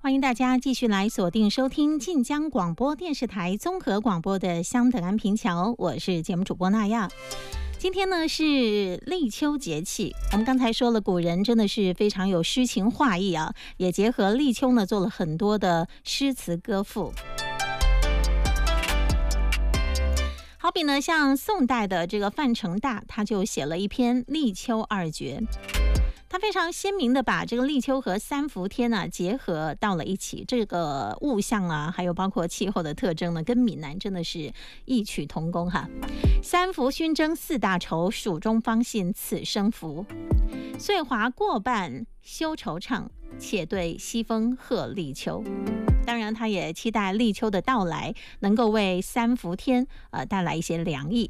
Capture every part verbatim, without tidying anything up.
欢迎大家继续来锁定收听晋江广播电视台综合广播的香等安平桥，我是节目主播娜亚。今天呢是立秋节气，我们刚才说了，古人真的是非常有诗情画意啊，也结合立秋呢做了很多的诗词歌赋。好比呢，像宋代的这个范成大，他就写了一篇《立秋二绝》。他非常鲜明的把这个立秋和三伏天呢、啊、结合到了一起，这个物象啊，还有包括气候的特征呢，跟闽南真的是异曲同工哈。三伏熏蒸四大愁，蜀中方信此生福。岁华过半休惆怅，且对西风贺立秋。当然，他也期待立秋的到来能够为三伏天呃带来一些凉意。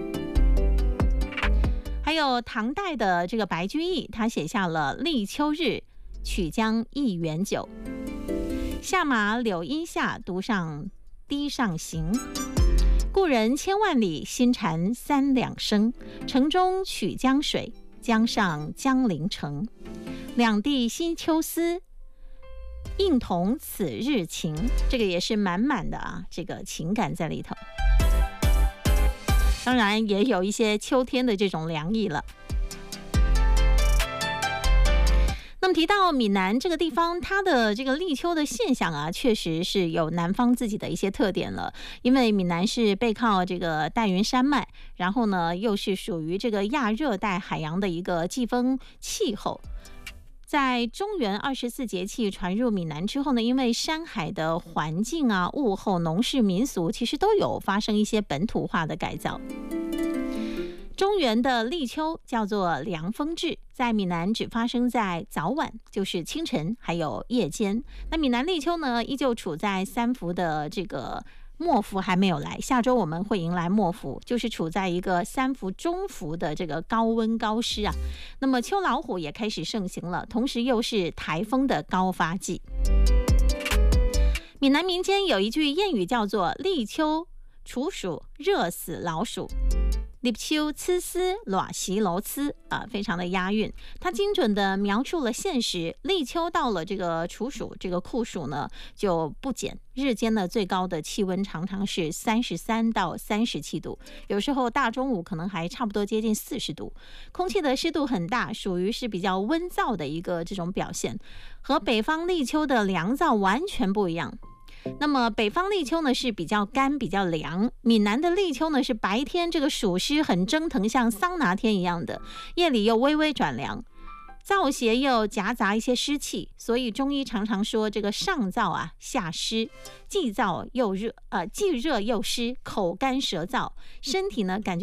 还有唐代的这个白居易，他写下了《立秋日曲江一园酒》，下马柳荫下，独上堤上行。故人千万里，新蝉三两声。城中曲江水，江上江陵城。两地新秋思，应同此日情。这个也是满满的啊，这个情感在里头。当然也有一些秋天的这种凉意了。那么提到闽南这个地方，它的这个立秋的现象啊，确实是有南方自己的一些特点了。因为闽南是背靠这个带云山脉，然后呢又是属于这个亚热带海洋的一个季风气候。在中原二十四节气传入闽南之后呢，因为山海的环境啊、物候、农事、民俗，其实都有发生一些本土化的改造。中原的立秋叫做凉风至，在闽南只发生在早晚，就是清晨还有夜间。那闽南立秋呢，依旧处在三伏的这个末伏还没有来，下周我们会迎来末伏，就是处在一个三伏中伏的这个高温高湿啊。那么秋老虎也开始盛行了，同时又是台风的高发季。闽南民间有一句谚语叫做立秋处暑热死老鼠，立秋吃丝暖席楼吃啊，非常的押韵。它精准的描述了现实，立秋到了这个处暑，这个酷暑呢就不减，日间的最高的气温常常是三十三到三十七度，有时候大中午可能还差不多接近四十度，空气的湿度很大，属于是比较温燥的一个这种表现，和北方立秋的凉燥完全不一样。那么北方立秋呢是比较干比较凉，闽南的立秋呢是白天这个暑湿很蒸腾，像桑拿天一样的，夜里又微微转凉，燥邪又夹杂一些湿气，所以中医常常说这个上燥啊下湿，既燥又热呃既热又湿，口干舌燥，身体呢感觉